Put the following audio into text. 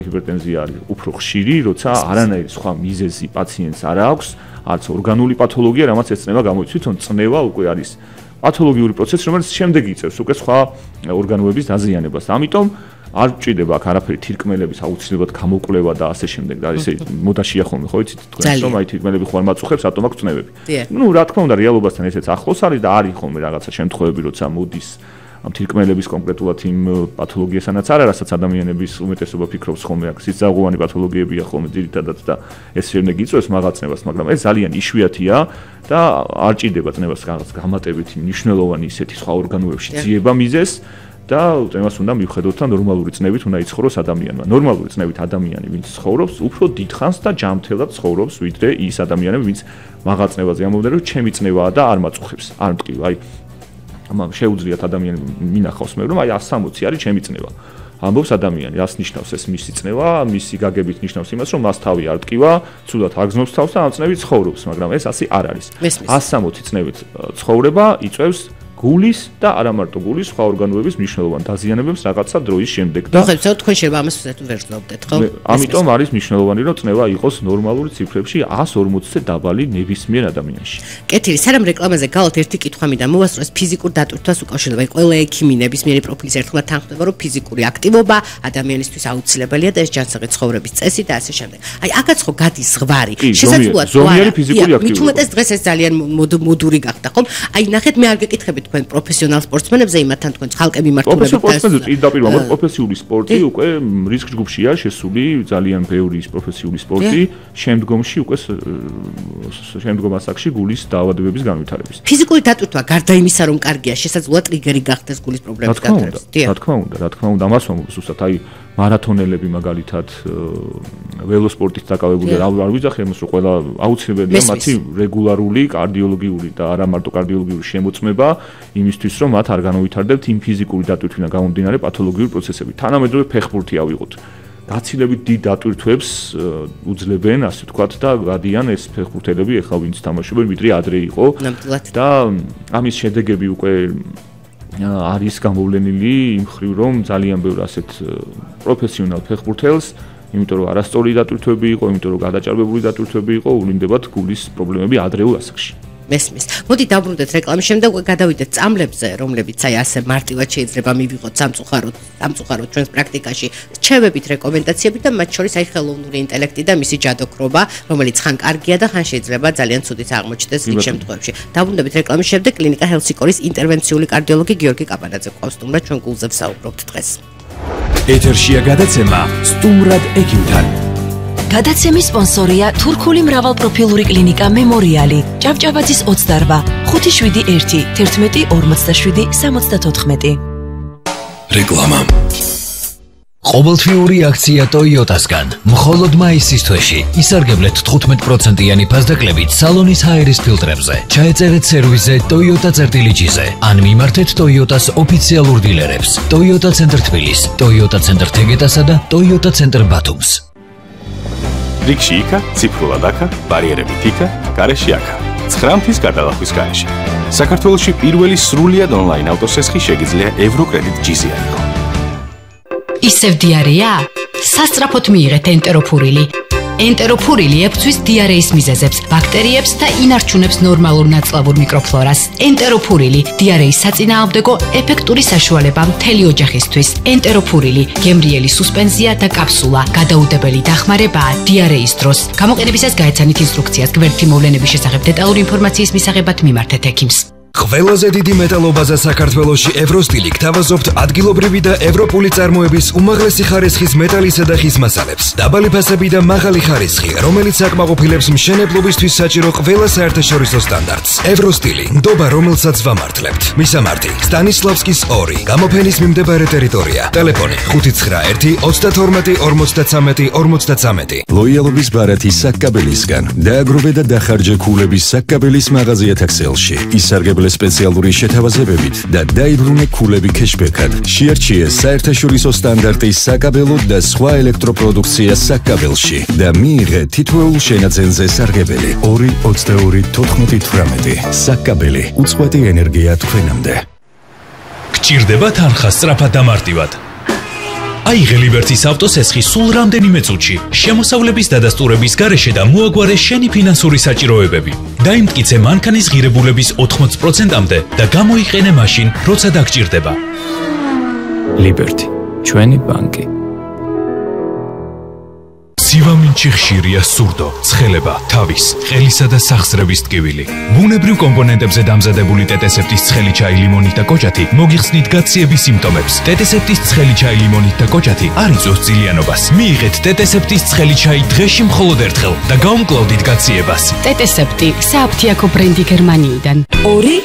ჰიპერტენზია არის უფრო ხშირი, როცა არანაირი სხვა მიზეზი პაციენტს არ აქვს, არც ორგანული პათოლოგია, რამაც ეცნება გამოიწვიოს, თვითონ წნევა უკვე არის პათოლოგიური პროცესი, რომელიც შემდეგ იწევს უკვე სხვა ორგანოების დაზიანებას. ამიტომ არ ჭირდება აქ არაფერი თირკმელების აუცილებლად გამოკვლევა და ასე შემდეგ. და ესე მოდაშია ხოლმე, ხო იცით თქვენ რომ აი თირკმელები ხوار მაწუხებს, რატომ აქვს წნევები. ნუ რა თქმა უნდა რეალობასთან ესეც ახლოს არის და არის ხოლმე რაღაცა შემთხვევები, როცა მოდის ამ თირკმელების კონკრეტულად იმ პათოლოგიასანაც არ არის, რასაც ადამიანების უმეტესობა ფიქრობს ხოლმე აქ სიცაღოვანი პათოლოგიებია ხოლმე ძირითადად და ეს შემდეგ იწვევს მაღალწნევას, მაგრამ ეს ძალიან იშვიათია და არ ჭირდება წნევას რაღაც გამატებითი მნიშვნელოვანი ისეთი სხვა ორგანოებში ძიება მიზეს და წნევას უნდა მივხედოთ და ნორმალური წნევით უნდა იცხოვროს ადამიანმა. ნორმალური წნევით ადამიანი, ვინც ცხოვრობს, უფრო დიდხანს და ჯანმრთელად ცხოვრობს, ვიდრე ის ადამიანები, ვინც მაღალ წნევაზე ამბობენ, რომ ჩემი წნევაა და არ მაწუხებს, არ მტკივა, აი შეუძლიათ ადამიანი მინახავს მე რომ აი 160 არის ჩემი წნევა. ამბობს ადამიანი, რას ნიშნავს ეს მისი წნევა, მისი გაგებით ნიშნავს იმას, რომ მას თავი არ ტკივა, ცუდად აგზნობს თავს და ამ წნევით ცხოვრობს, მაგრამ ეს ასე არ არის. 160 წნევით ცხოვრება იწევს გულის და არა მარტო გულის სხვა ორგანოების მნიშვნელოვან დაზიანებებს რაღაცა დროის შემდეგ და მოხერხებთ თქვენ შეიძლება ამას ვერ ვზნობდეთ ხო? ამიტომ არის მნიშვნელოვანი რომ წნევა იყოს ნორმალური ციფრებში 140-ზე დაბალი ნებისმიერ ადამიანში. კეთილი, სანამ რეკლამაზე გავალთ ერთი კითხვა მინდა მოვასწროს ფიზიკურ დატვირთვას უკავშირდება. ყველა ექიმი ნებისმიერი პროფილის ერთხმად თანხმდება რომ ფიზიკური აქტივობა ადამიანისთვის აუცილებელია და ეს ჯანსაღი ცხოვრების წესი და ასე შემდეგ. აი აქაც ხო გადის ზღვარი. შესაძლოა ზომიერი ფიზიკური აქტივობა. მithumetes დღეს ეს ძალიან მოდური გახდა ხომ? აი ნახეთ მე არ გეკითხებით თქვენ პროფესიონალ სპორტსმენებზე იმათთან თქვენ ხალხი მიმართულებით პირდაპირ პროფესიული სპორტი უკვე რისკ ჯგუფშია შესული ძალიან ბევრი პროფესიული სპორტი შემდგომში უკვე შემდგომ ასაკში გულის დაავადებების განვითარების. ფიზიკური დატვირთვა გარდა იმისა რომ კარგია შესაძლოა ტრიგერი გახდეს გულის პრობლემის განვითარებას. რა თქმა უნდა ამას ვამბობ ზუსტად აი მარათონელები მაგალითად ველოსპორტით დაკავებული არ ვიძახი იმას რომ ყველა აუცილებელია მათი რეგულარული კარდიოლოგიური და არა მარტო კარდიოლოგიური შემოწმება იმისთვის რომ მათ არ განავითარდებთ იმ ფიზიკური დატვირთვიდან გამომდინარე პათოლოგიური პროცესები. თანამედროვე ფეხბურთი ავიღოთ. გაცილებით დიდ დატვირთვებს უძლებენ ასე ვთქვათ და გადიან ეს ფეხბურთელები ახლა ვინც თამაშობენ ვიდრე ადრე იყო და ამის შედეგები უკვე არის გამოვლენილი იმ ხრივ რომ ძალიან ბევრ ასეთ პროფესიონალ ფეხბურთელს, იმიტომ რომ არასწორი დატვირთვები იყო, იმიტომ რომ გადაჭარბებული დატვირთვები იყო, ულინდებათ გულის პრობლემები ადრეულ ასაკში. მესმის. მოდი დავბრუნდეთ რეკლამის შემდეგ გადავიდეთ წამლებზე, რომლებიც აი ასე მარტივად შეიძლება მივიღოთ სამწუხაროდ ჩვენს პრაქტიკაში. რჩევებით, რეკომენდაციებით და მათ შორის აი ხელოვნური ინტელექტი და მისი ჯადოქრობა, რომელიც ხან კარგია და ხან შეიძლება ძალიან ცუდიც აღმოჩნდეს იქ შემთხვევებში. დავბრუნდებით რეკლამის შემდეგ კლინიკა ჰელსიკორის ინტერვენციული კარდიოლოგი გიორგი კაპანაძე გვყავს სტუმრად ჩვენ გულზე ვსაუბრობთ დღეს. ეთერშია გადაცემა სტუმრად ექიმთან. გადაცემის სპონსორია თურქული მრავალპროფილური კლინიკა მემორიალი, ჭავჭავაძის 28, 571 11 47 74. რეკლამა. ყოველთვიური აქცია Toyota-სგან. მხოლოდ მაისის თვეში ისარგებლეთ 15%-იანი ფასდაკლებით სალონის ჰაერის ფილტრებზე. ჩაეწერეთ სერვისზე Toyota-წერტილიჯიზე. ან მიმართეთ Toyota-s ოფიციალურ დილერებს. Toyota ცენტრ თბილის, Toyota ცენტრ თეგეტასა და Toyota ცენტრ ბათუმს. რიგში იქა, ციფრულად აქა, ბარიერებით იქა, გარეში აქა. 9 მთის გადალახვის გარეშე. საქართველოში პირველი სრულიად ონლაინ ავტოსესხი შეგიძლია ევროკრედიტ ჯიზი აიღო. ისევ დიარეა? სასწრაფოდ მიიღეთ ენტეროფურილი. ენტეროფურილი ებრძვის დიარეის მიზეზებს, ბაქტერიებს და ინარჩუნებს ნორმალურ ნაწლავურ მიკროფლორას. ენტეროფურილი დიარეის საწინააღმდეგო ეფექტური საშუალება მთელი ოჯახისთვის. ენტეროფურილი გემრიელი სუსპენზია და კაფსულა, გადაუდებელი დახმარებაა დიარეის დროს. გამოყენებისას გაეცანით ინსტრუქციას. გვერდითი მოვლენების შესახებ დეტალური ინფორმაციის მისაღებად მიმართეთ ექიმს. ყველაზე დიდი მეტალობაზა საქართველოში ევროსტილი გთავაზობთ ადგილობრივი და ევროპული წარმოების უმაღლესი ხარისხის მეტალისა და ხის მასალებს. დაბალი ფასები და მაღალი ხარისხი, რომელიც აკმაყოფილებს მშენებლობისთვის საჭირო ყველა საერთაშორისო სტანდარტს. ევროსტილი, ნდობა რომელსაც ვამართლებთ. მისამართი: სტანისლავსკის 2, გამოფენის მიმდებარე ტერიტორია. ტელეფონი 591 32 53 53. ლოიალობის ბარათი საკაბელისგან. დააგროვე და დახარჯე ქულების საკაბელის მაღაზია თაქსელში. ისარგებლე სპეციალური შეთავაზებებით და დაიბრუნე ქულები ქეშბექად. შეარჩიე საერთაშორისო სტანდარტის საკაბელო და სხვა ელექტროპროდუქცია საკაბელში და მიიღე თითოეულ შენაძენზე სარგებელი 2-22-18. საკაბელი, უწყვეტი ენერგია თქვენამდე. გჭირდება თანხა სწრაფად და მარტივად. აიღე ლიბერტის ავტოსესხი სულ რამდენიმე წუთში. შემოსავლების დადასტურების გარეშე და მოაგვარე შენი ფინანსური საჭიროებები. დაიმტკიცე მანქანის ღირებულების 80%-მდე და გამოიყენე მაშინ, როცა დაგჭირდება. ლიბერტი, ჩვენი ბანკი. სივამინჩი ხშირია სურდო, ცხელება, თავის, ყელისა და სახსრების ტკივილი. ბუნებრივ კომპონენტებზე დამზადებული ტეტესეპტის ცხელი ჩაი, ლიმონით და კოჭათი მოგიხსნით გაციების სიმპტომებს. ტეტესეპტის ცხელი ჩაი, ლიმონით და კოჭათი არ იწვევს ძილიანობას. მიიღეთ ტეტესეპტის ცხელი ჩაი დღეში მხოლოდ ერთხელ და გაუმკლავდით გაციებას. ტეტესეპტი, სააფთიაქო ბრენდი გერმანიიდან. 2